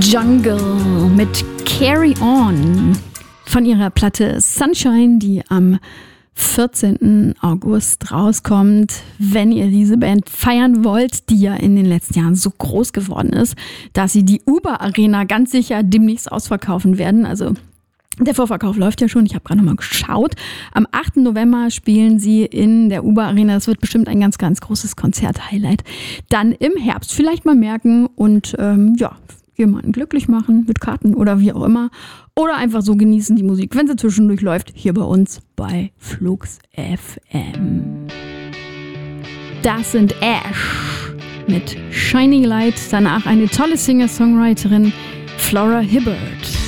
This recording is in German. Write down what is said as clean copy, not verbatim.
Jungle mit Carry On von ihrer Platte Sunshine, die am 14. August rauskommt. Wenn ihr diese Band feiern wollt, die ja in den letzten Jahren so groß geworden ist, dass sie die Uber-Arena ganz sicher demnächst ausverkaufen werden. Also der Vorverkauf läuft ja schon, ich habe gerade nochmal geschaut. Am 8. November spielen sie in der Uber-Arena. Das wird bestimmt ein ganz, ganz großes Konzert-Highlight. Dann im Herbst vielleicht mal merken und jemanden glücklich machen mit Karten oder wie auch immer. Oder einfach so genießen die Musik, wenn sie zwischendurch läuft, hier bei uns bei Flux FM. Das sind Ash mit Shining Light. Danach eine tolle Singer-Songwriterin, Flora Hibbert.